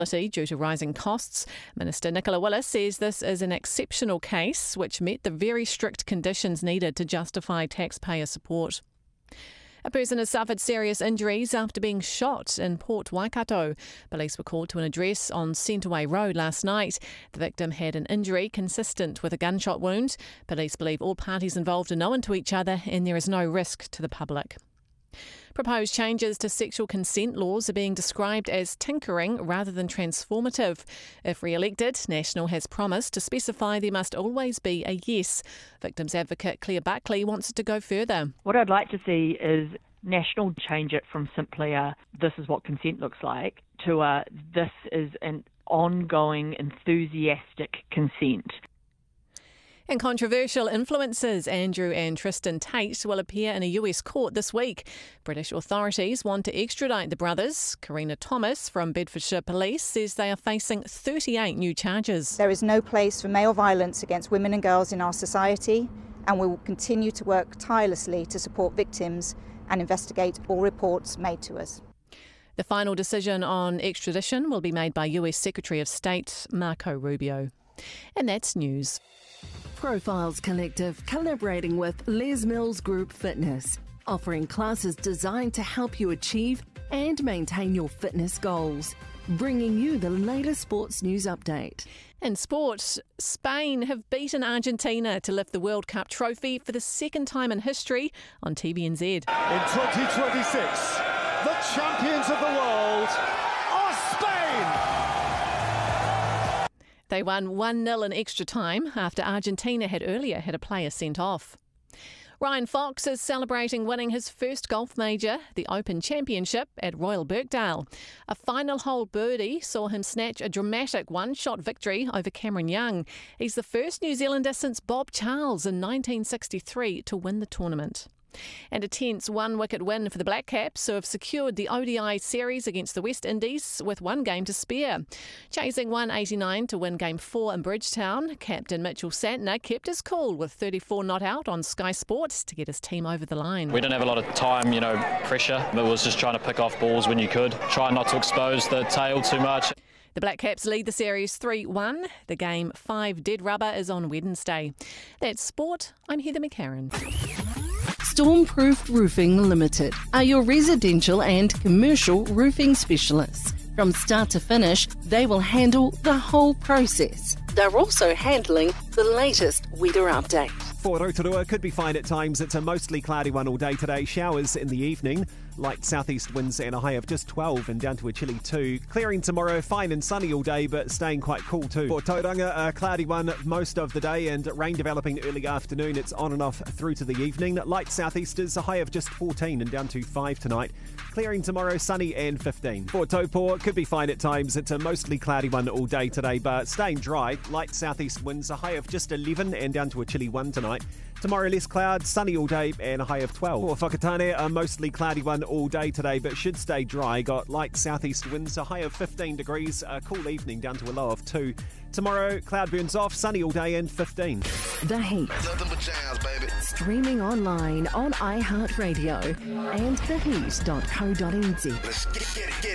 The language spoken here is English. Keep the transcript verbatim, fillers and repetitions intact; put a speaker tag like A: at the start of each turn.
A: due to rising costs. Minister Nicola Willis says this is an exceptional case which met the very strict conditions needed to justify taxpayer support. A person has suffered serious injuries after being shot in Port Waikato. Police were called to an address on Centreway Road last night. The victim had an injury consistent with a gunshot wound. Police believe all parties involved are known to each other and there is no risk to the public. Proposed changes to sexual consent laws are being described as tinkering rather than transformative. If re-elected, National has promised to specify there must always be a yes. Victims advocate Claire Buckley wants it to go further.
B: What I'd like to see is National change it from simply a this is what consent looks like to a this is an ongoing enthusiastic consent.
A: And controversial influencers Andrew and Tristan Tate will appear in a U S court this week. British authorities want to extradite the brothers. Karina Thomas from Bedfordshire Police says they are facing thirty-eight new charges.
C: There is no place for male violence against women and girls in our society, and we will continue to work tirelessly to support victims and investigate all reports made to us.
A: The final decision on extradition will be made by U S Secretary of State Marco Rubio. And that's news.
D: Profiles Collective collaborating with Les Mills Group Fitness, offering classes designed to help you achieve and maintain your fitness goals. Bringing you the latest sports news update.
A: In sport, Spain have beaten Argentina to lift the World Cup trophy for the second time in history on T V N Z.
E: In twenty twenty-six, the champions of the world are Spain!
A: They won one nil in extra time after Argentina had earlier had a player sent off. Ryan Fox is celebrating winning his first golf major, the Open Championship at Royal Birkdale. A final hole birdie saw him snatch a dramatic one-shot victory over Cameron Young. He's the first New Zealander since Bob Charles in nineteen sixty-three to win the tournament. And a tense one-wicket win for the Black Caps, who have secured the O D I series against the West Indies with one game to spare. Chasing one eighty-nine to win Game four in Bridgetown, Captain Mitchell Santner kept his cool with thirty-four not out on Sky Sports to get his team over the line.
F: We didn't have a lot of time, you know, pressure. It was just trying to pick off balls when you could. Try not to expose the tail too much.
A: The Black Caps lead the series three one. The Game five dead rubber is on Wednesday. That's sport. I'm Heather McCarran.
D: Stormproof Roofing Limited are your residential and commercial roofing specialists. From start to finish, they will handle the whole process. They're also handling the latest weather update.
G: For Rotorua, could be fine at times. It's a mostly cloudy one all day today. Showers in the evening. Light southeast winds and a high of just twelve and down to a chilly two. Clearing tomorrow, fine and sunny all day, but staying quite cool too. For Tauranga, a cloudy one most of the day and rain developing early afternoon. It's on and off through to the evening. Light southeasters, a high of just fourteen and down to five tonight. Clearing tomorrow, sunny and fifteen. For Taupo, could be fine at times. It's a mostly cloudy one all day today, but staying dry. Light southeast winds, a high of just eleven and down to a chilly one tonight. Tomorrow, less cloud, sunny all day and a high of twelve. For Whakatane, a mostly cloudy one all day today, but should stay dry. Got light southeast winds, a high of fifteen degrees, a cool evening down to a low of two. Tomorrow, cloud burns off, sunny all day and fifteen.
D: The Heat.
E: Nothing but jazz, baby.
D: Streaming online on iHeartRadio and the heat dot co dot n z.
E: Let's get, get it, get it.